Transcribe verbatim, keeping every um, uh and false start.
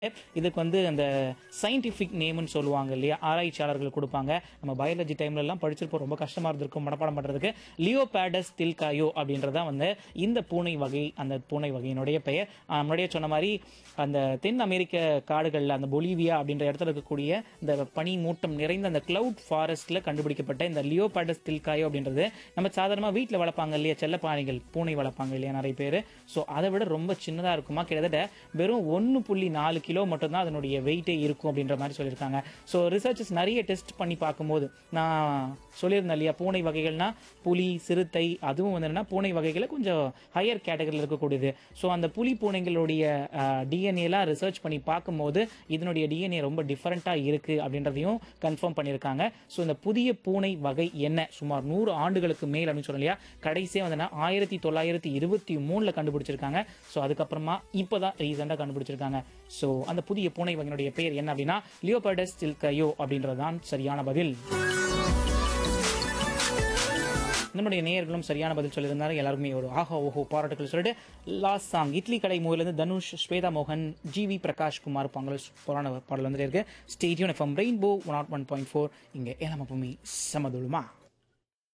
இதுக்கு வந்து அந்த சயின்டிஃபிக் நேம்னு சொல்லுவாங்க இல்லையா, ஆராய்ச்சியாளர்கள் கொடுப்பாங்க. நம்ம பயாலஜி டைம்ல எல்லாம் படிச்சிருப்போம், ரொம்ப கஷ்டமா இருந்திருக்கும் மனப்பாடம் பண்றதுக்கு. லியோபேடஸ் தில்காயோ அப்படின்றதான் வந்து இந்த பூனை வகை, அந்த பூனை வகையினுடைய பெயர். ஆஹ் முன்னாடியே சொன்ன மாதிரி அந்த தென் அமெரிக்க காடுகளில் அந்த பொலிவியா அப்படின்ற இடத்துல இருக்கக்கூடிய இந்த பனி மூட்டம் நிறைந்த அந்த கிளவுட் ஃபாரஸ்ட்ல கண்டுபிடிக்கப்பட்ட இந்த லியோபேடஸ் தில்காயோ அப்படின்றது நம்ம சாதாரணமாக வீட்டில் வளர்ப்பாங்க இல்லையா, செல்லப்பிராணிகள் பூனை வளர்ப்பாங்க இல்லையா நிறைய பேர். ஸோ அதை விட ரொம்ப சின்னதாக இருக்குமா, கிட்டத்தட்ட வெறும் ஒன்று புள்ளி நாலு கிலோ மட்டும்தான் அதனுடைய வெயிட்டே இருக்கும் அப்படின்ற மாதிரி சொல்லியிருக்காங்க. ஸோ ரிசர்ச்சர்ஸ் நிறைய டெஸ்ட் பண்ணி பார்க்கும்போது, நான் சொல்லியிருந்தேன் இல்லையா பூனை வகைகள்னா புலி, சிறுத்தை, அதுவும் வந்து என்னன்னா பூனை வகைகளை கொஞ்சம் ஹையர் கேட்டகரியில் இருக்கக்கூடியது. ஸோ அந்த புலி பூனைகளுடைய டிஎன்ஏலாம் ரிசர்ச் பண்ணி பார்க்கும்போது இதனுடைய டிஎன்ஏ ரொம்ப டிஃப்ரெண்ட்டாக இருக்குது அப்படின்றதையும் கன்ஃபார்ம் பண்ணியிருக்காங்க. ஸோ இந்த புதிய பூனை வகை என்ன, சுமார் நூறு ஆண்டுகளுக்கு மேல் அப்படின்னு சொல்லணும் இல்லையா, கடைசியாக வந்து ஆயிரத்தி தொள்ளாயிரத்தி இருபத்தி மூணில் கண்டுபிடிச்சிருக்காங்க. ஸோ அதுக்கப்புறமா இப்போ தான் ரீசெண்டாக கண்டுபிடிச்சிருக்காங்க. ஸோ அந்த புதிய பூனை வகையினுடைய பேர் என்ன அப்படின்னா லியோபேடஸ் தில்காயோ அப்படின்றதான் சரியான பதில். நம்முடைய நேயர்களும் சரியான பதில் சொல்லியிருந்தாரு. எல்லாருக்குமே ஒரு ஆஹா ஓஹோ பாராட்டுகள் சொல்லிட்டு லாஸ்ட் சாங் இட்லி கடை மூவிலேருந்து தனுஷ், ஸ்வேதா மோகன், ஜி வி பிரகாஷ் குமார் பாங்கல் புராண பாடல் வந்துட்டு இருக்கு. ஸ்டேடியோன் FM rainbow one not one point four. இங்கே ஏழாம் பூமி சமதுளுமா.